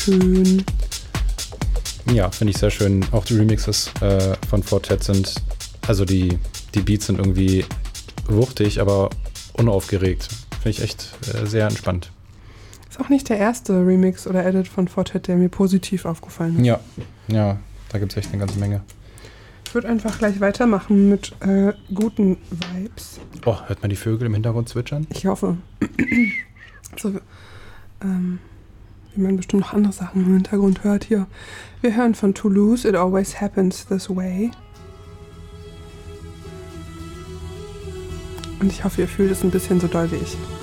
schön. Ja, finde ich sehr schön. Auch die Remixes von Fortet sind, also die Beats sind irgendwie wuchtig, aber unaufgeregt. Finde ich echt sehr entspannt. Ist auch nicht der erste Remix oder Edit von Fortet, der mir positiv aufgefallen ist. Ja, da gibt es echt eine ganze Menge. Ich würde einfach gleich weitermachen mit guten Vibes. Oh, hört man die Vögel im Hintergrund zwitschern? Ich hoffe. So, wie man bestimmt noch andere Sachen im Hintergrund hört hier. Wir hören von Toulouse, It Always Happens This Way. Und ich hoffe, ihr fühlt es ein bisschen so doll wie ich.